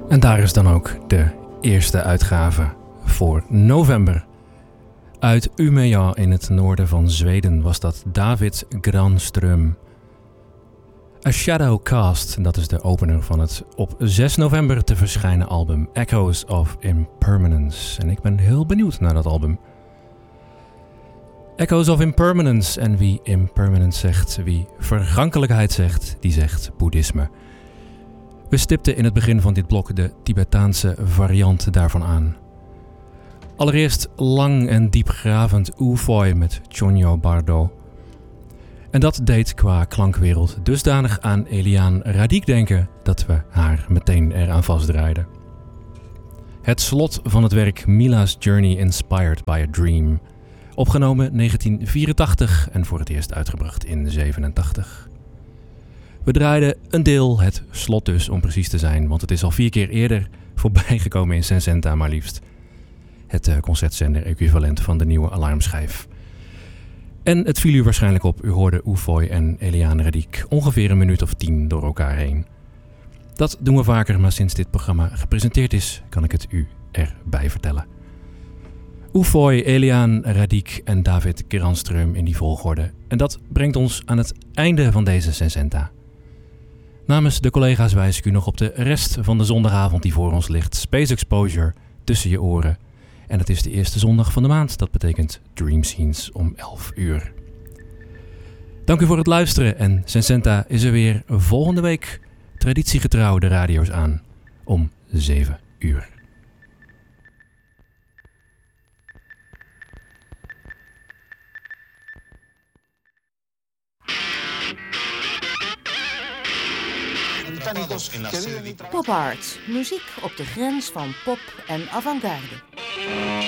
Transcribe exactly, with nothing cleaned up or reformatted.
En daar is dan ook de eerste uitgave voor november. Uit Umeå in het noorden van Zweden was dat David Granström. A Shadow Cast, dat is de opener van het op zes november te verschijnen album Echoes of Impermanence. En ik ben heel benieuwd naar dat album. Echoes of Impermanence, en wie impermanence zegt, wie vergankelijkheid zegt, die zegt boeddhisme. We stipten in het begin van dit blok de Tibetaanse variant daarvan aan. Allereerst lang en diepgravend Ufoi met Chonyo Bardo. En dat deed qua klankwereld dusdanig aan Eliane Radique denken dat we haar meteen eraan vastdraaiden. Het slot van het werk Mila's Journey Inspired by a Dream. Opgenomen negentien vierentachtig en voor het eerst uitgebracht in zevenentachtig. We draaiden een deel, het slot dus om precies te zijn, want het is al vier keer eerder voorbijgekomen in Sensenta maar liefst. Het concertzender equivalent van de nieuwe alarmschijf. En het viel u waarschijnlijk op, u hoorde Ufoi en Eliane Radique ongeveer een minuut of tien door elkaar heen. Dat doen we vaker, maar sinds dit programma gepresenteerd is, kan ik het u erbij vertellen. Ufoi, Eliane Radique en David Granström in die volgorde. En dat brengt ons aan het einde van deze Sensenta. Namens de collega's wijs ik u nog op de rest van de zondagavond die voor ons ligt. Space Exposure tussen je oren. En het is de eerste zondag van de maand. Dat betekent Dream Scenes om elf uur. Dank u voor het luisteren. En Sensenta is er weer volgende week. Traditiegetrouw de radio's aan. Om zeven uur. Pop art, muziek op de grens van pop en avant-garde.